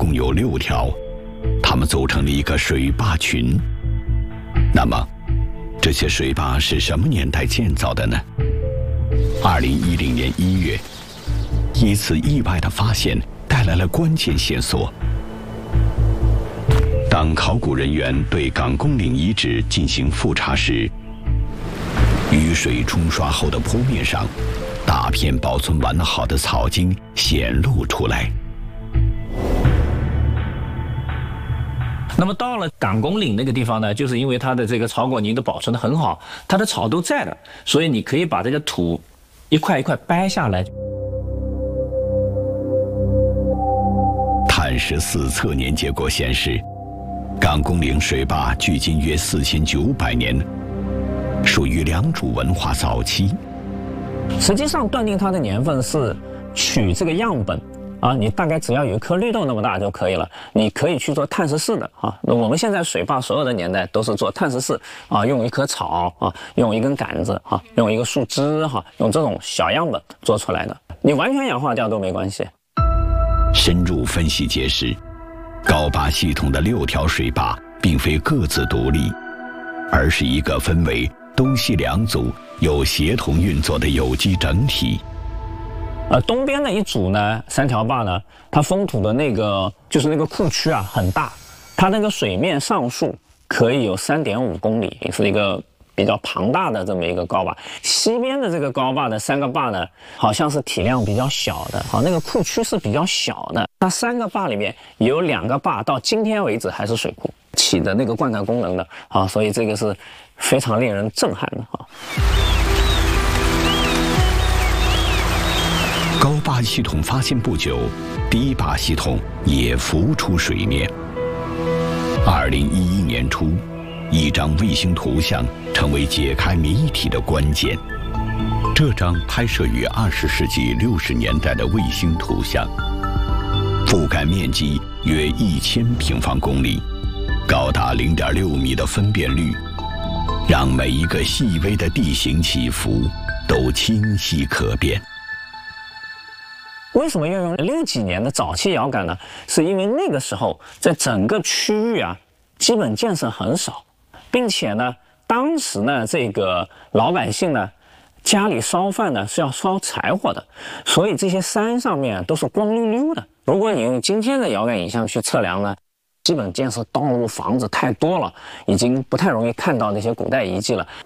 共有6条，它们组成了一个水坝群。那么，这些水坝是什么年代建造的呢？2010年1月，一次意外的发现带来了关键线索。当考古人员对港公岭遗址进行复查时，雨水冲刷后的坡面上，大片保存完好的草茎显露出来。 那么到了港公岭那个地方呢，就是因为它的这个草果泥都保存得很好，它的草都在的，所以你可以把这个土一块一块掰下来。 碳14测年结果显示，港公岭水坝距今约4900年，属于良渚文化早期。 实际上断定它的年份是取这个样本啊，你大概只要有一颗绿豆那么大就可以了。你可以去做碳14的啊。我们现在水坝所有的年代都是做碳14啊，用一棵草啊，用一根杆子啊，用一个树枝哈，用这种小样本做出来的。你完全氧化掉都没关系。 深入分析揭示，高坝系统的6条水坝并非各自独立，而是一个分为东西2组有协同运作的有机整体。 东边的一组呢，3条坝呢，它封土的那个就是那个库区啊很大，它那个水面上溯可以有3.5公里，也是一个比较庞大的这么一个高坝。西边的这个高坝的3个坝呢，好像是体量比较小的，好，那个库区是比较小的。它3个坝里面有2个坝到今天为止还是水库，起的那个灌溉功能的啊，所以这个是非常令人震撼的啊。 高坝系统发现不久，低坝系统也浮出水面。2011年初，一张卫星图像成为解开谜题的关键。这张拍摄于20世纪60年代的卫星图像，覆盖面积约1000平方公里，高达0.6米的分辨率，让每一个细微的地形起伏都清晰可辨。 为什么要用60几年的早期遥感呢？是因为那个时候在整个区域啊，基本建设很少，并且呢，当时呢，这个老百姓呢，家里烧饭呢是要烧柴火的，所以这些山上面都是光溜溜的。如果你用今天的遥感影像去测量呢，基本建设道路、房子太多了，已经不太容易看到那些古代遗迹了。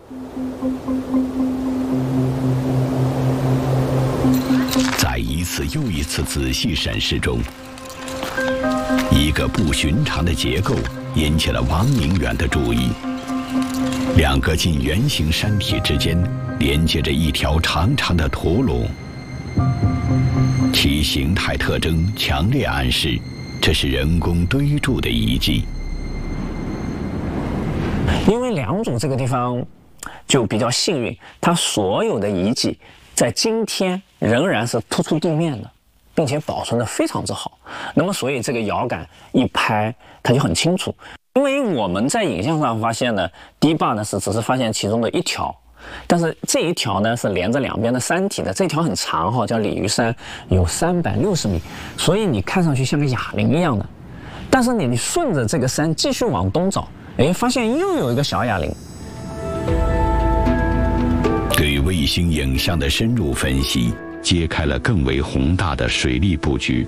在一次又一次仔细审视中，一个不寻常的结构引起了王明远的注意。2个近圆形山体之间连接着一条长长的土垄，其形态特征强烈暗示这是人工堆筑的遗迹。 因为良渚这个地方就比较幸运，它所有的遗迹在今天仍然是突出地面的，并且保存得非常之好。那么，所以这个遥感一拍，它就很清楚。因为我们在影像上发现呢，堤坝呢只是发现其中的一条，但是这一条呢是连着2边的山体的，这条很长哈，叫鲤鱼山，有360米，所以你看上去像个哑铃一样的。但是你顺着这个山继续往东找，哎，发现又有一个小哑铃。 对卫星影像的深入分析，揭开了更为宏大的水利布局。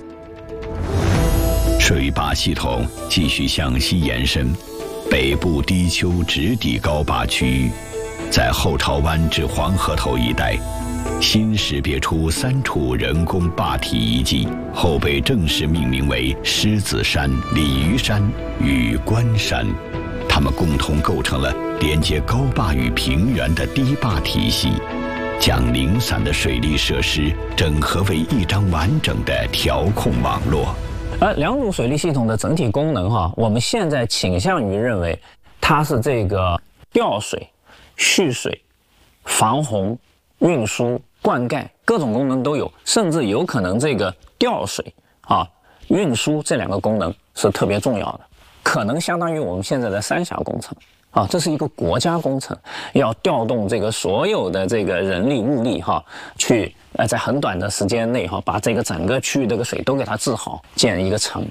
水坝系统继续向西延伸，北部低丘直抵高坝区域，在后潮湾至黄河头一带，新识别出3处人工坝体遗迹，后被正式命名为狮子山、鲤鱼山与关山。它们共同构成了连接高坝与平原的堤坝体系，将零散的水利设施整合为一张完整的调控网络。 良渚水利系统的整体功能哈，我们现在倾向于认为它是这个调水、蓄水、防洪、运输、灌溉各种功能都有，甚至有可能这个调水啊、运输这2个功能是特别重要的。可能相当于我们现在的3峡工程啊，这是一个国家工程，要调动这个所有的这个人力物力哈，去在很短的时间内哈，把这个整个区域这个水都给它治好，建一个城。